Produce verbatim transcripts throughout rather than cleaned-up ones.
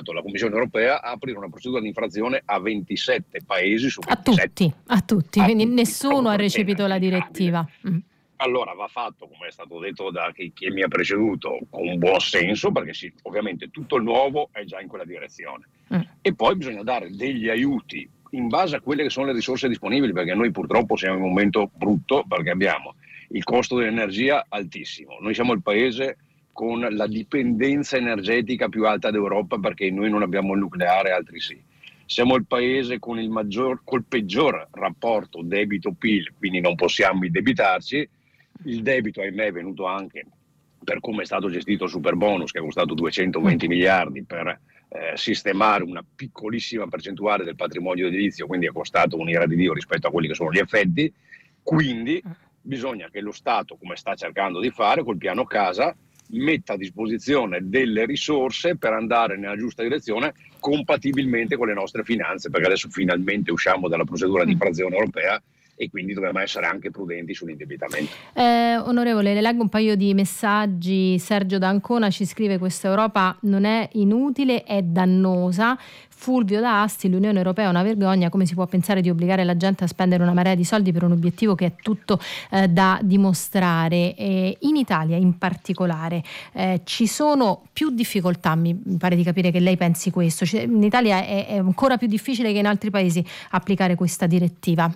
obbligato la Commissione europea a aprire una procedura di infrazione a ventisette paesi su A ventisette. tutti, a tutti, A quindi tutti, nessuno proprio ha perché è recepito la inapplicabile. direttiva. Mm. Allora va fatto, come è stato detto da chi, chi mi ha preceduto, con buon senso, perché sì, ovviamente tutto il nuovo è già in quella direzione. Mm. E poi bisogna dare degli aiuti in base a quelle che sono le risorse disponibili, perché noi purtroppo siamo in un momento brutto, perché abbiamo il costo dell'energia altissimo. Noi siamo il paese con la dipendenza energetica più alta d'Europa, perché noi non abbiamo il nucleare, altri sì. Siamo il paese con il maggior, col peggior rapporto debito-P I L, quindi non possiamo indebitarci. Il debito, ahimè, è venuto anche per come è stato gestito il superbonus, che è costato duecentoventi miliardi per eh, sistemare una piccolissima percentuale del patrimonio edilizio, quindi è costato un'ira di Dio rispetto a quelli che sono gli effetti. Quindi bisogna che lo Stato, come sta cercando di fare col piano casa, metta a disposizione delle risorse per andare nella giusta direzione, compatibilmente con le nostre finanze, perché adesso finalmente usciamo dalla procedura di infrazione europea e quindi dobbiamo essere anche prudenti sull'indebitamento. Eh, onorevole, le leggo un paio di messaggi. Sergio D'Ancona ci scrive: questa Europa non è inutile, è dannosa. Fulvio da Asti: l'Unione Europea è una vergogna, come si può pensare di obbligare la gente a spendere una marea di soldi per un obiettivo che è tutto eh, da dimostrare. Eh, in Italia in particolare eh, ci sono più difficoltà, mi pare di capire che lei pensi questo, cioè, in Italia è, è ancora più difficile che in altri paesi applicare questa direttiva.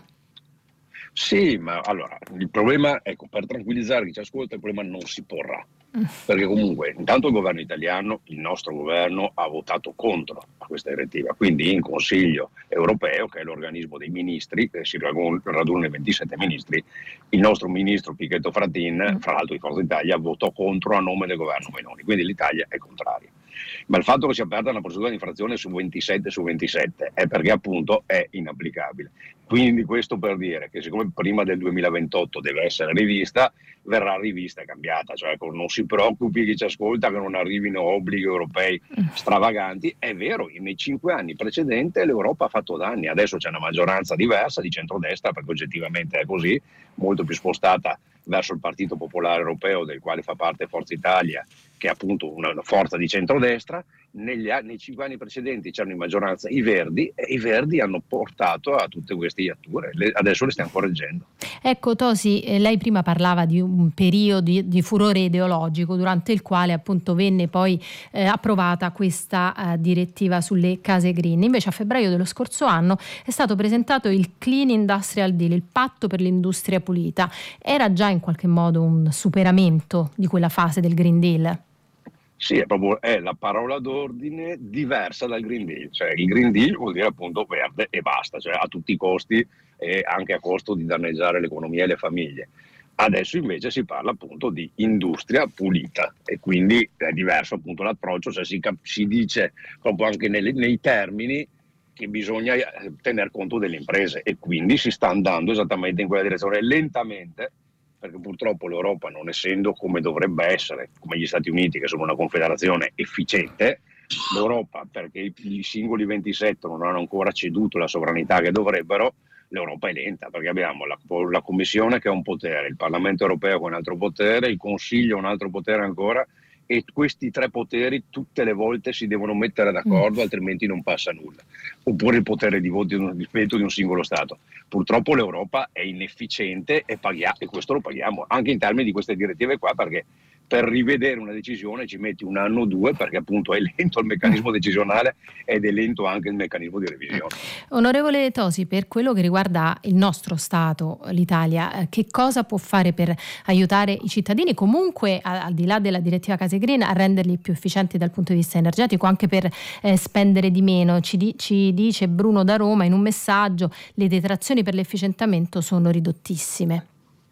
Sì, ma allora il problema, ecco, per tranquillizzare chi ci ascolta, il problema non si porrà. Perché comunque intanto il governo italiano, il nostro governo, ha votato contro a questa direttiva, quindi in Consiglio europeo, che è l'organismo dei ministri, che si radunano i ventisette ministri, il nostro ministro Pichetto Fratin, fra l'altro di Forza Italia, votò contro a nome del governo Meloni, quindi l'Italia è contraria. Ma il fatto che sia aperta una procedura di infrazione su ventisette su ventisette è perché appunto è inapplicabile. Quindi questo per dire che siccome prima del duemilaventotto deve essere rivista, verrà rivista e cambiata, cioè non si preoccupi chi ci ascolta che non arrivino obblighi europei stravaganti. È vero, nei cinque anni precedenti l'Europa ha fatto danni, adesso c'è una maggioranza diversa di centrodestra, perché oggettivamente è così, molto più spostata verso il Partito Popolare Europeo, del quale fa parte Forza Italia, che è appunto una forza di centrodestra. Negli anni, nei cinque anni precedenti c'erano in maggioranza i Verdi e i Verdi hanno portato a tutte queste iatture, le, adesso le stiamo correggendo. Ecco Tosi, eh, lei prima parlava di un periodo di, di furore ideologico durante il quale appunto venne poi eh, approvata questa eh, direttiva sulle case green. Invece a febbraio dello scorso anno è stato presentato il Clean Industrial Deal, il patto per l'industria pulita. Era già in qualche modo un superamento di quella fase del Green Deal? Sì, è proprio è la parola d'ordine diversa dal Green Deal, cioè il Green Deal vuol dire appunto verde e basta, cioè a tutti i costi e anche a costo di danneggiare l'economia e le famiglie. Adesso invece si parla appunto di industria pulita e quindi è diverso appunto l'approccio, cioè si, cap- si dice proprio anche nelle, nei termini che bisogna tener conto delle imprese e quindi si sta andando esattamente in quella direzione lentamente, perché purtroppo l'Europa, non essendo come dovrebbe essere, come gli Stati Uniti che sono una confederazione efficiente, l'Europa, perché i singoli ventisette non hanno ancora ceduto la sovranità che dovrebbero, l'Europa è lenta, perché abbiamo la, la Commissione che ha un potere, il Parlamento europeo che ha un altro potere, il Consiglio ha un altro potere ancora, e questi tre poteri tutte le volte si devono mettere d'accordo, mm. altrimenti non passa nulla. Oppure il potere di voto di un, rispetto di un singolo Stato. Purtroppo l'Europa è inefficiente e, paghiamo, e questo lo paghiamo anche in termini di queste direttive qua, perché per rivedere una decisione ci metti un anno o due, perché appunto è lento il meccanismo decisionale ed è lento anche il meccanismo di revisione. Onorevole Tosi, per quello che riguarda il nostro Stato, l'Italia, che cosa può fare per aiutare i cittadini comunque, al di là della direttiva Case Green, a renderli più efficienti dal punto di vista energetico, anche per eh, spendere di meno? Ci, di, ci dice Bruno da Roma in un messaggio: le detrazioni per l'efficientamento sono ridottissime.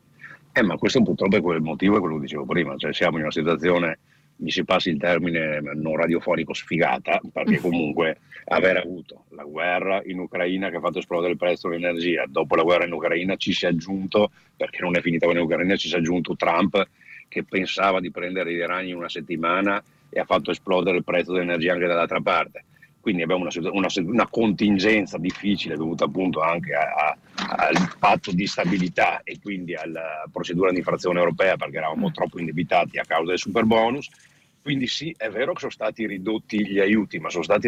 Eh, ma questo purtroppo è quel motivo, è quello che dicevo prima, cioè siamo in una situazione, mi si passi il termine non radiofonico, sfigata, perché comunque aver avuto la guerra in Ucraina che ha fatto esplodere il prezzo dell'energia, dopo la guerra in Ucraina ci si è aggiunto, perché non è finita in Ucraina, ci si è aggiunto Trump che pensava di prendere i ragni in una settimana e ha fatto esplodere il prezzo dell'energia anche dall'altra parte. Quindi abbiamo una, una, una contingenza difficile dovuta appunto anche a, a, al patto di stabilità e quindi alla procedura di infrazione europea, perché eravamo troppo indebitati a causa del superbonus. Quindi sì, è vero che sono stati ridotti gli aiuti, ma sono stati